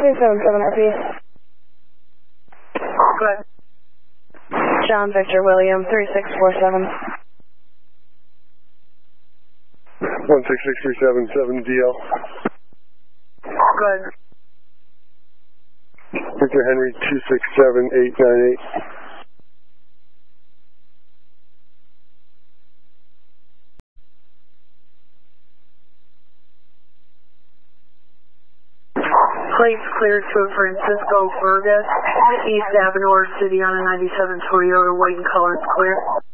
277 RP. Good. John Victor William 3647. 166377 DL. Good. Victor Henry 267898. Plates cleared to Francisco Burgess, East Avenue, Orange City on a 97 Toyota, white in color, it's clear.